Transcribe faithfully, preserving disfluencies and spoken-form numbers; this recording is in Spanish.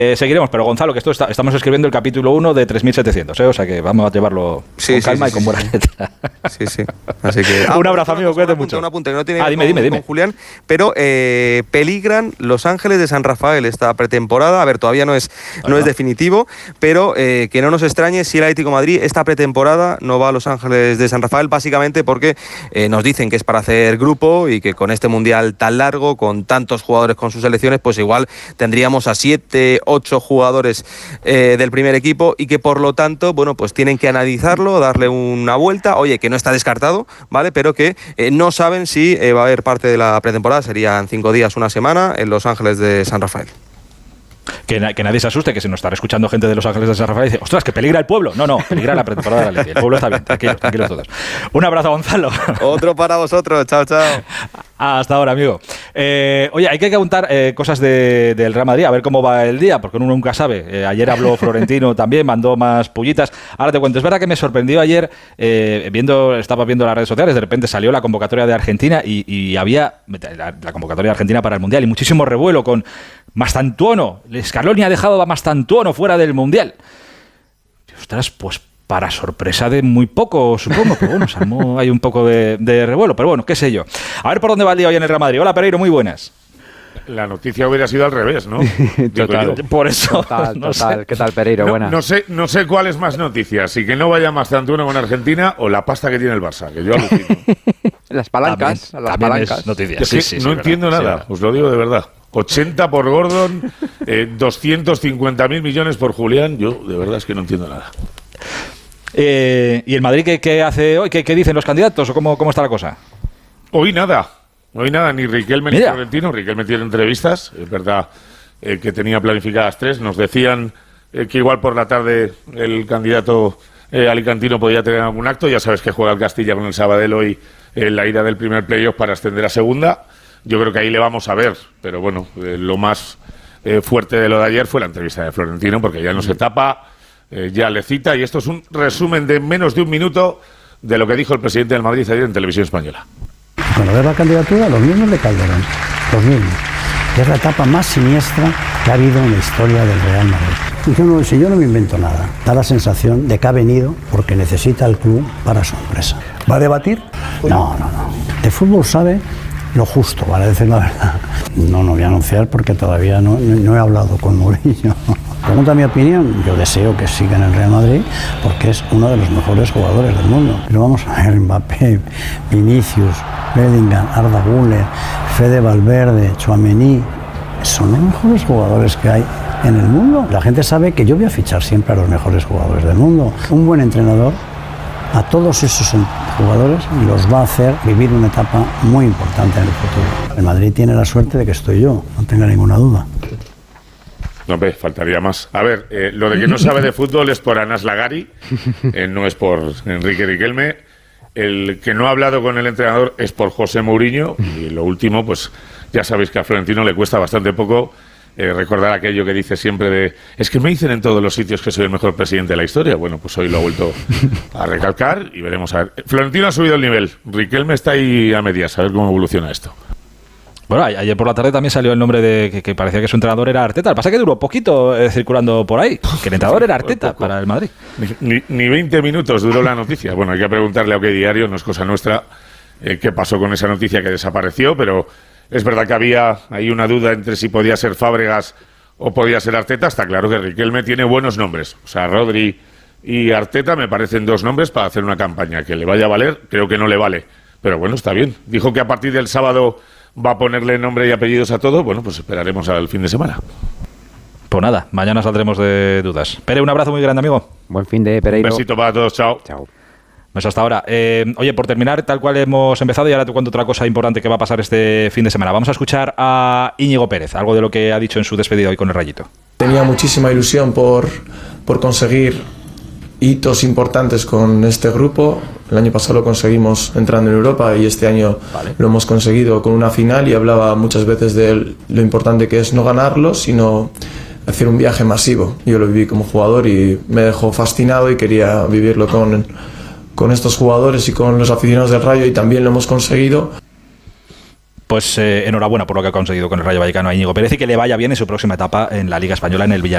Eh, seguiremos, pero Gonzalo, que esto está, estamos escribiendo el capítulo uno de tres mil setecientos, ¿eh? O sea que vamos a llevarlo sí, con sí, calma sí, y con sí, buena sí. letra. Sí, sí. Así que, ah, un abrazo, amigo, cuídate mucho. mucho. Un apunte que no tiene ah, que dime, ver con, dime, dime. con Julián, pero eh, peligran Los Ángeles de San Rafael esta pretemporada. A ver, todavía no es, no es definitivo, pero eh, que no nos extrañe si el Atlético de Madrid esta pretemporada no va a Los Ángeles de San Rafael, básicamente porque eh, nos dicen que es para hacer grupo y que con este mundial tan largo, con tantos jugadores con sus selecciones, pues igual tendríamos a siete, ocho jugadores eh, del primer equipo y que por lo tanto, bueno, pues tienen que analizarlo, darle una vuelta, oye, que no está descartado, ¿vale? Pero que eh, no saben si eh, va a haber parte de la pretemporada, serían cinco días, una semana, en Los Ángeles de San Rafael. Que, na- que nadie se asuste, que si nos está escuchando gente de Los Ángeles de San Rafael y dice, ostras, que peligra el pueblo. No, no, peligra la pretemporada de la Leti. El pueblo está bien, tranquilos, tranquilos todos. Un abrazo, Gonzalo. Otro para vosotros, chao, chao. Hasta ahora, amigo. Eh, oye, hay que preguntar eh, cosas de, del Real Madrid, a ver cómo va el día, porque uno nunca sabe. Eh, ayer habló Florentino también, mandó más pullitas. Ahora te cuento, es verdad que me sorprendió ayer, eh, viendo, estaba viendo las redes sociales, de repente salió la convocatoria de Argentina y, y había la, la convocatoria de Argentina para el Mundial y muchísimo revuelo con Mastantuono. Scaloni ha dejado a Mastantuono fuera del Mundial. Ostras, pues para sorpresa de muy poco, supongo, pero bueno, se armó hay un poco de, de revuelo, pero bueno, qué sé yo. A ver por dónde va el día hoy en el Real Madrid. Hola, Pereiro, muy buenas. La noticia hubiera sido al revés, ¿no? Total. Por eso. Total, no total. sé. ¿Qué tal, Pereiro? No, Buenas. no sé, no sé cuál es más noticia, si que no vaya más tanto uno con Argentina o la pasta que tiene el Barça, que yo alucino. Las palancas, También, las también palancas. es noticia. Es Sí, que sí, sí, no es entiendo verdad, nada, sí, os lo digo de verdad. ochenta por Gordon, eh, doscientos cincuenta mil millones por Julián, yo de verdad es que no entiendo nada. Eh, ¿Y el Madrid qué, qué hace hoy? ¿Qué, qué dicen los candidatos o cómo, cómo está la cosa? Hoy nada, hoy nada, ni Riquelme ni Mira. Florentino. Riquelme tiene entrevistas, es verdad eh, que tenía planificadas tres. Nos decían eh, que igual por la tarde el candidato eh, alicantino podía tener algún acto. Ya sabes que juega el Castilla con el Sabadell hoy en la ida del primer playoff para ascender a segunda. Yo creo que ahí le vamos a ver, pero bueno, eh, lo más eh, fuerte de lo de ayer fue la entrevista de Florentino, porque ya no se tapa, eh, ya le cita, y esto es un resumen de menos de un minuto de lo que dijo el presidente del Madrid ayer en Televisión Española. Cuando ves la candidatura, los mismos de Calderón, los mismos. Es la etapa más siniestra que ha habido en la historia del Real Madrid. Yo no, si yo no me invento nada, da la sensación de que ha venido porque necesita el club para su empresa. ¿Va a debatir? No, no, no. De fútbol sabe lo justo, para decir la verdad. No, no voy a anunciar porque todavía no, no, no he hablado con Mourinho. Pregunta mi opinión, yo deseo que siga en el Real Madrid porque es uno de los mejores jugadores del mundo. Pero vamos a ver, Mbappé, Vinicius, Bellingham, Arda Güler, Fede Valverde, Tchouaméni, son los mejores jugadores que hay en el mundo. La gente sabe que yo voy a fichar siempre a los mejores jugadores del mundo. Un buen entrenador a todos esos jugadores los va a hacer vivir una etapa muy importante en el futuro. El Madrid tiene la suerte de que estoy yo, no tenga ninguna duda. No, hombre, faltaría más. A ver, eh, lo de que no sabe de fútbol es por Anas Lagari, eh, no es por Enrique Riquelme. El que no ha hablado con el entrenador es por José Mourinho. Y lo último, pues ya sabéis que a Florentino le cuesta bastante poco eh, recordar aquello que dice siempre de es que me dicen en todos los sitios que soy el mejor presidente de la historia. Bueno, pues hoy lo ha vuelto a recalcar y veremos a ver. Florentino ha subido el nivel, Riquelme está ahí a medias, a ver cómo evoluciona esto. Bueno, ayer por la tarde también salió el nombre de que, que parecía que su entrenador era Arteta. Lo que pasa es que duró poquito eh, circulando por ahí, que el entrenador era Arteta para el Madrid. Ni, ni, ni veinte minutos duró la noticia. Bueno, hay que preguntarle a OK Diario, no es cosa nuestra, eh, qué pasó con esa noticia que desapareció, pero es verdad que había ahí una duda entre si podía ser Fábregas o podía ser Arteta. Está claro que Riquelme tiene buenos nombres. O sea, Rodri y Arteta me parecen dos nombres para hacer una campaña. Que le vaya a valer, creo que no le vale. Pero bueno, está bien. Dijo que a partir del sábado va a ponerle nombre y apellidos a todo. Bueno, pues esperaremos al fin de semana. Pues nada, mañana saldremos de dudas. Pere, un abrazo muy grande, amigo. Buen fin de Pereiro. Un besito para todos, chao. Chao. Pues hasta ahora. Eh, oye, por terminar, tal cual hemos empezado, y ahora te cuento otra cosa importante que va a pasar este fin de semana. Vamos a escuchar a Íñigo Pérez, algo de lo que ha dicho en su despedida hoy con el Rayito. Tenía muchísima ilusión por, por conseguir hitos importantes con este grupo. El año pasado lo conseguimos entrando en Europa y este año vale. Lo hemos conseguido con una final, y hablaba muchas veces de lo importante que es no ganarlo, sino hacer un viaje masivo. Yo lo viví como jugador y me dejó fascinado y quería vivirlo con, con estos jugadores y con los aficionados del Rayo, y también lo hemos conseguido. Pues eh, enhorabuena por lo que ha conseguido con el Rayo Vallecano a Íñigo Pérez, y que le vaya bien en su próxima etapa en la Liga Española en el Villarreal.